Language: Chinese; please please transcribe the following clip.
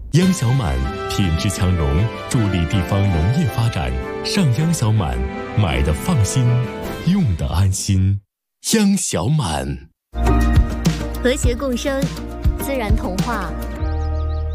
央小满品质强农，助力地方农业发展。上央小满，买的放心，用的安心。央小满， 和谐共生，自然童话。